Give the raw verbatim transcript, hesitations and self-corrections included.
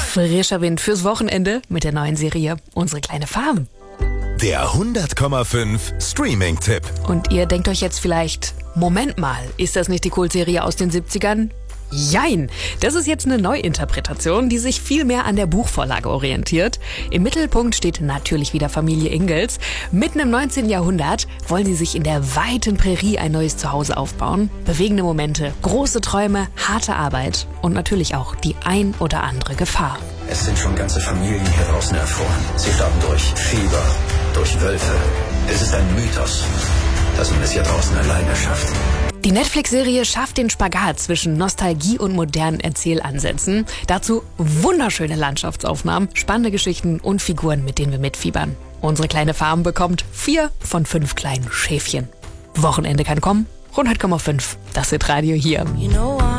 Frischer Wind fürs Wochenende mit der neuen Serie Unsere kleine Farm. Der hundert Komma fünf Streaming-Tipp. Und ihr denkt euch jetzt vielleicht, Moment mal, ist das nicht die Kultserie aus den siebzigern? Jein, das ist jetzt eine Neuinterpretation, die sich viel mehr an der Buchvorlage orientiert. Im Mittelpunkt steht natürlich wieder Familie Ingalls. Mitten im neunzehnten Jahrhundert wollen sie sich in der weiten Prärie ein neues Zuhause aufbauen. Bewegende Momente, große Träume, harte Arbeit und natürlich auch die ein oder andere Gefahr. Es sind schon ganze Familien hier draußen erfroren. Sie starben durch Fieber, durch Wölfe. Es ist ein Mythos, dass man es hier draußen alleine schafft. Die Netflix-Serie schafft den Spagat zwischen Nostalgie und modernen Erzählansätzen. Dazu wunderschöne Landschaftsaufnahmen, spannende Geschichten und Figuren, mit denen wir mitfiebern. Unsere kleine Farm bekommt vier von fünf kleinen Schäfchen. Wochenende kann kommen, hundert Komma fünf, das Hitradio hier.